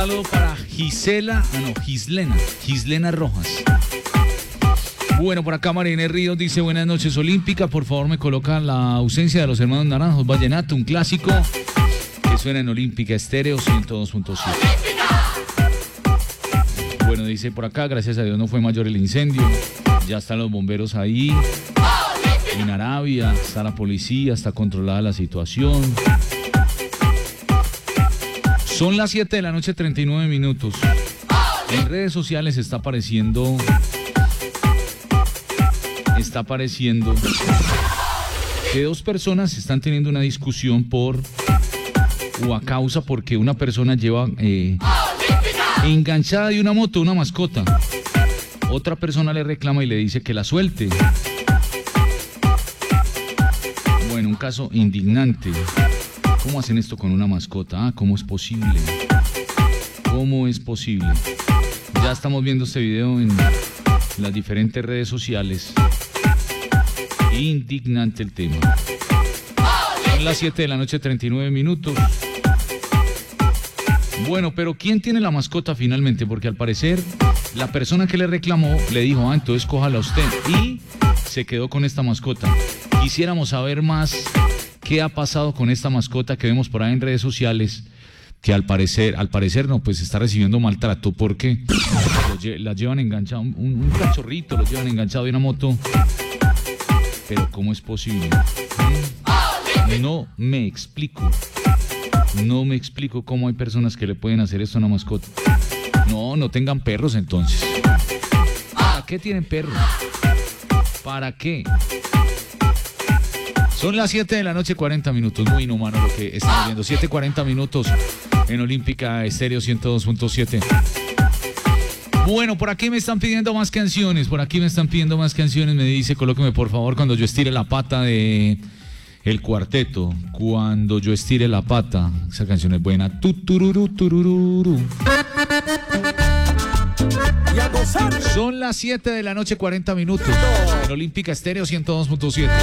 saludo para Gislena Rojas. Bueno, por acá Marina Ríos dice: buenas noches, Olímpica, por favor me colocan la ausencia de los hermanos Naranjos, Vallenato, un clásico que suena en Olímpica Estéreo 102.7. Bueno, dice por acá, gracias a Dios no fue mayor el incendio, ya están los bomberos ahí, en Arabia, está la policía, está controlada la situación. Son las 7 de la noche, 39 minutos. En redes sociales está apareciendo que dos personas están teniendo una discusión a causa porque una persona lleva enganchada de una moto una mascota. Otra persona le reclama y le dice que la suelte. Bueno, un caso indignante. ¿Cómo hacen esto con una mascota? ¿Cómo es posible? ¿Cómo es posible? Ya estamos viendo este video en las diferentes redes sociales. Indignante el tema. Son las 7 de la noche, 39 minutos. Bueno, pero ¿quién tiene la mascota finalmente? Porque al parecer la persona que le reclamó le dijo: entonces cójala usted. Y se quedó con esta mascota. Quisiéramos saber más qué ha pasado con esta mascota que vemos por ahí en redes sociales, que al parecer no, pues está recibiendo maltrato porque la llevan enganchado, un cachorrito lo llevan enganchado de una moto. Pero ¿cómo es posible? No me explico cómo hay personas que le pueden hacer esto a una mascota. No tengan perros entonces. ¿Para qué tienen perros? ¿Para qué? Son las 7 de la noche, 40 minutos. Muy inhumano lo que estamos viendo. 7:40 minutos en Olímpica Estéreo 102.7. Bueno, por aquí me están pidiendo más canciones. Me dice: colóqueme por favor Cuando yo estire la pata de El Cuarteto. Cuando yo estire la pata. Esa canción es buena. Tutururu, turururu. Son las 7 de la noche, 40 minutos en Olímpica Estéreo 102.7.